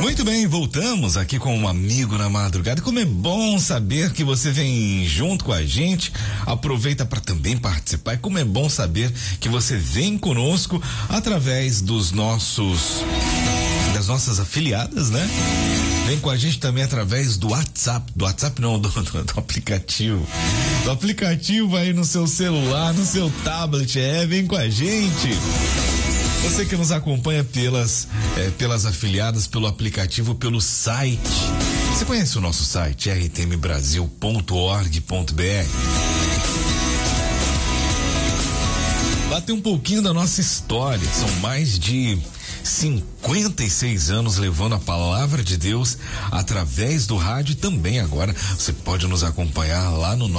Muito bem, voltamos aqui com um amigo na madrugada. Como é bom saber que você vem junto com a gente, aproveita para também participar. E como é bom saber que você vem conosco através das nossas afiliadas, né? Vem com a gente também através do WhatsApp, do aplicativo. Do aplicativo aí no seu celular, no seu tablet, vem com a gente. Você que nos acompanha pelas afiliadas, pelo aplicativo, pelo site. Você conhece o nosso site, rtmbrasil.org.br? Bater um pouquinho da nossa história. São mais de 56 anos levando a palavra de Deus através do rádio e também agora você pode nos acompanhar lá no